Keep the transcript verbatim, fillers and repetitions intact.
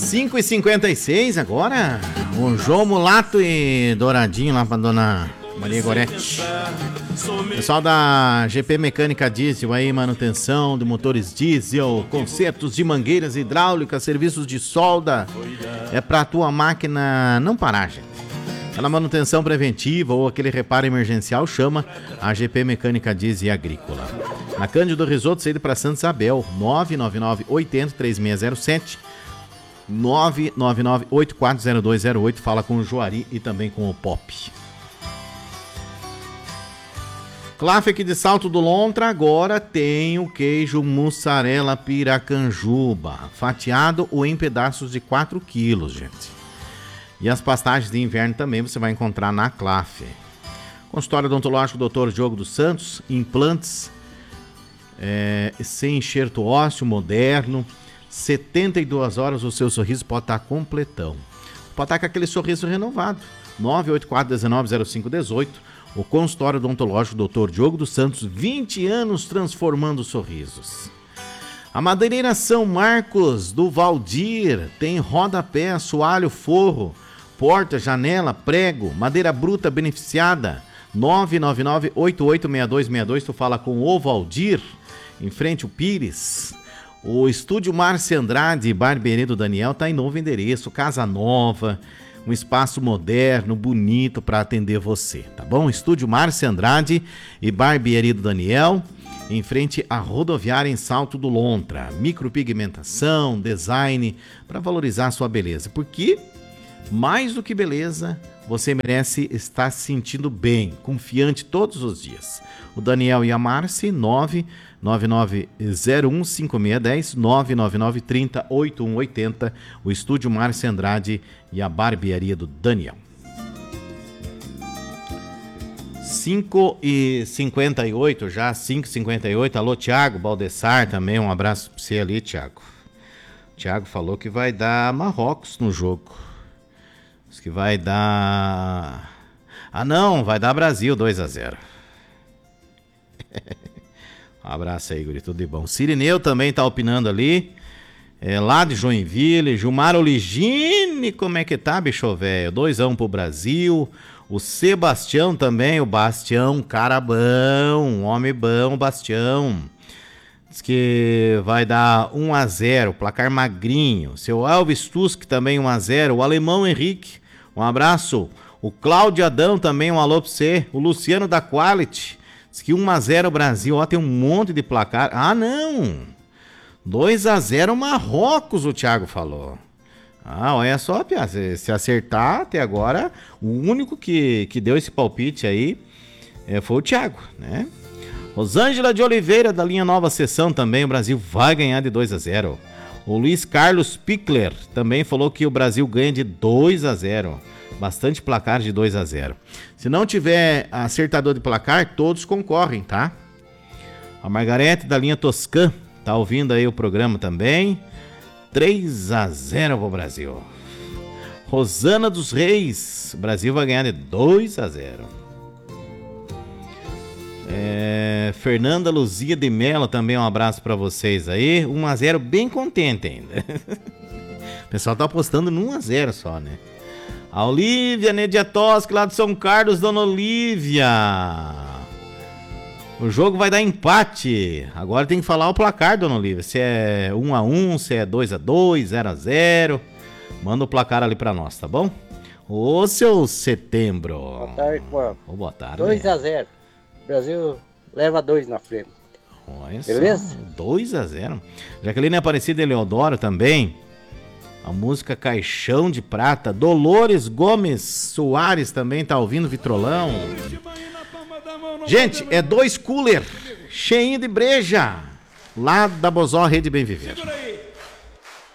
cinco e cinquenta e seis agora. O João Mulato e Douradinho lá pra dona Maria Gorete. Pessoal da G P Mecânica Diesel aí, manutenção de motores diesel, consertos de mangueiras hidráulicas, serviços de solda. É pra tua máquina não parar, gente. Aquela manutenção preventiva ou aquele reparo emergencial, chama a G P Mecânica Diesel e Agrícola. Na Cândido Risoto, saída para Santa Isabel, nove nove nove oito zero três seis zero sete, nove nove nove oito quatro zero dois zero oito. Fala com o Juari e também com o Pop. Clafec de Salto do Lontra agora tem o queijo mussarela piracanjuba, fatiado ou em pedaços de quatro quilos, gente. E as pastagens de inverno também você vai encontrar na Clafe. Consultório odontológico doutor Diogo dos Santos, implantes é, sem enxerto ósseo, moderno, setenta e duas horas o seu sorriso pode estar completão. Pode estar com aquele sorriso renovado. nove oito quatro um nove zero cinco um oito. O consultório odontológico doutor Diogo dos Santos, vinte anos transformando sorrisos. A madeireira São Marcos do Valdir tem rodapé, assoalho, forro, porta, janela, prego, madeira bruta beneficiada. nove nove nove oito oito seis dois seis dois. Tu fala com o Valdir, em frente ao Pires. O Estúdio Márcia Andrade e Barbearia do Daniel tá em novo endereço, casa nova, um espaço moderno, bonito para atender você, tá bom? Estúdio Márcia Andrade e Barbearia do Daniel, em frente à rodoviária em Salto do Lontra. Micropigmentação, design, para valorizar a sua beleza. Porque, mais do que beleza, você merece estar se sentindo bem, confiante todos os dias. O Daniel e a Márcia, nove nove nove zero um cinco seis um zero, nove nove nove três zero oito um oito zero. O Estúdio Márcia Andrade e a Barbearia do Daniel. cinco e cinquenta e oito já, cinco e cinquenta e oito. Alô, Thiago Baldessar também, um abraço pra você ali, Thiago. O Thiago falou que vai dar Marrocos no jogo. Diz que vai dar... Ah, não, vai dar Brasil dois a zero. Um abraço aí, guri, tudo de bom. Cirineu também tá opinando ali. É, lá de Joinville. Gilmar Oligine, como é que tá, bicho velho? dois a um pro Brasil. O Sebastião também, o Bastião, cara bom, homem bom, Bastião. Diz que vai dar um a zero, placar magrinho. Seu Elvis Tusk também um a zero. O Alemão Henrique, um abraço. O Cláudio Adão também, um alô pra você. O Luciano da Quality, diz que um a zero Brasil. Ó, tem um monte de placar. Ah, não! dois a zero Marrocos, o Thiago falou. Ah, olha só, Pia, se, se acertar até agora, o único que, que deu esse palpite aí é, foi o Thiago, né? Rosângela de Oliveira, da linha Nova Sessão também, o Brasil vai ganhar de dois a zero. O Luiz Carlos Pickler também falou que o Brasil ganha de dois a zero. Bastante placar de dois a zero. Se não tiver acertador de placar, todos concorrem, tá? A Margarete, da linha Toscan, tá ouvindo aí o programa também. três a zero pro Brasil. Rosana dos Reis, o Brasil vai ganhar de dois a zero. É, Fernanda Luzia de Mello também, um abraço pra vocês aí. um a zero, bem contente ainda. O pessoal tá apostando no um a zero só, né? A Olívia Nediatoski, lá de São Carlos, dona Olívia. O jogo vai dar empate. Agora tem que falar o placar, dona Olívia. Se é um a um, se é dois a dois, zero a zero. Manda o placar ali pra nós, tá bom? Ô, seu Setembro. Boa tarde, Juan. Oh, boa tarde. dois a zero. O Brasil leva dois na frente. Olha, beleza? dois a zero. Jaqueline Aparecida Eleodoro também. A música Caixão de Prata. Dolores Gomes Soares também tá ouvindo, Vitrolão. Gente, é dois cooler cheinho de breja lá da Bozó Rede Bem Viver.